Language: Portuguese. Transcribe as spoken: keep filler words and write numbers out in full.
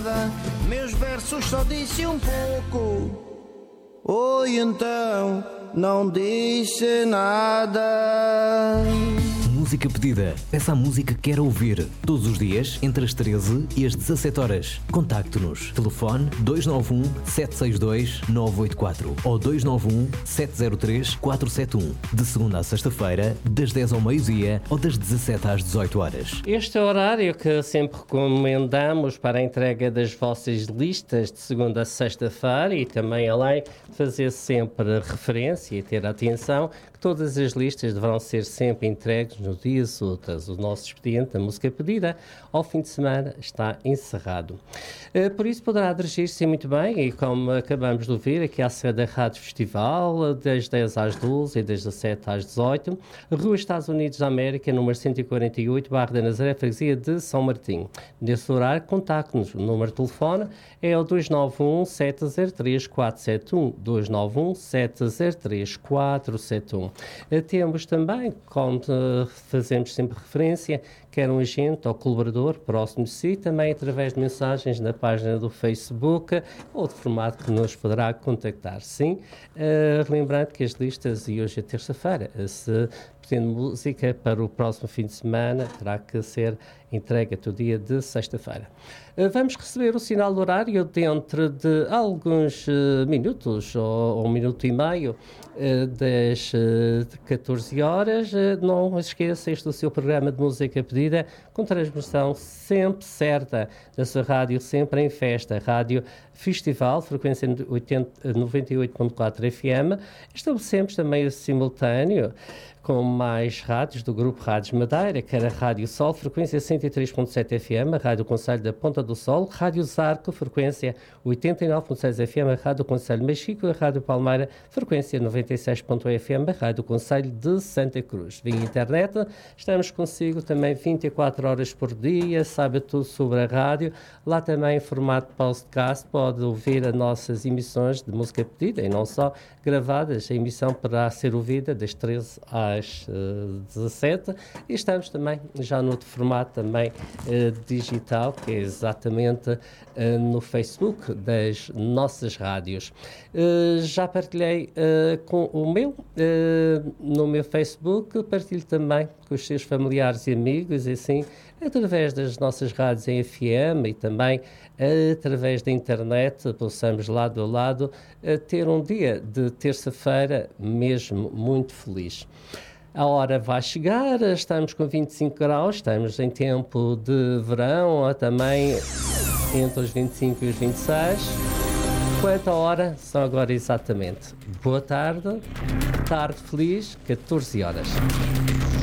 nada, meus versos só disse um pouco. Oi, então, não disse nada. Música pedida. Peça a música que quer ouvir. Todos os dias, entre as treze e as dezassete horas. Contacte-nos. Telefone dois nove um, sete seis dois, nove oito quatro ou dois nove um, sete zero três, quatro sete um. De segunda a sexta-feira, das dez ao meio-dia ou das dezassete às dezoito horas. Este é o horário que sempre recomendamos para a entrega das vossas listas de segunda a sexta-feira e também, além de fazer sempre referência e ter atenção, que todas as listas deverão ser sempre entregues nos dias úteis. O nosso expediente da música pedida ao fim de semana está encerrado. Por isso poderá dirigir-se muito bem e, como acabamos de ouvir, aqui à sede da Rádio Festival, das dez às doze e das dezassete às dezoito, Rua Estados Unidos da América, número cento e quarenta e oito, Barra da Nazaré, freguesia de São Martinho. Nesse horário, contacte-nos. O número de telefone é o dois nove um, sete zero três, quatro sete um, dois nove um, sete zero três, quatro sete um. Temos também, como fazemos sempre referência, quer um agente ou colaborador próximo de si, também através de mensagens na página do Facebook ou de formato que nos poderá contactar. Sim, uh, lembrando que as listas, e hoje é terça-feira, se pretende música para o próximo fim de semana, terá que ser entregue até o dia de sexta-feira. Uh, vamos receber o sinal do horário dentro de alguns uh, minutos, ou, ou um minuto e meio, uh, das uh, catorze horas. Uh, não esqueça, este é o seu programa de música pedida, com transmissão sempre certa da sua rádio, sempre em festa. Rádio Festival, frequência noventa e oito ponto quatro F M. Estabelecemos também o simultâneo com mais rádios do Grupo Rádios Madeira, que era Rádio Sol, frequência cento e três ponto sete F M, a Rádio Conselho da Ponta do Sol, Rádio Zarco, frequência oitenta e nove ponto seis F M, a Rádio Conselho de Mexico, a Rádio Palmeira, frequência noventa e seis ponto um F M, a Rádio Conselho de Santa Cruz. Via internet, estamos consigo também vinte e quatro horas por dia, sabe tudo sobre a rádio. Lá também em formato podcast pode ouvir as nossas emissões de música pedida e não só gravadas. A emissão poderá ser ouvida das treze às uh, dezassete e estamos também já no outro formato também uh, digital, que é exatamente uh, no Facebook das nossas rádios. Uh, já partilhei uh, com o meu, uh, no meu Facebook, partilho também com os seus familiares e amigos, e assim, através das nossas rádios em F M e também uh, através da internet, possamos lado a lado uh, ter um dia de terça-feira mesmo muito feliz. A hora vai chegar, estamos com vinte e cinco graus, estamos em tempo de verão, também entre os vinte e cinco e os vinte e seis. Quanto à hora, são agora exatamente boa tarde, tarde feliz, catorze horas.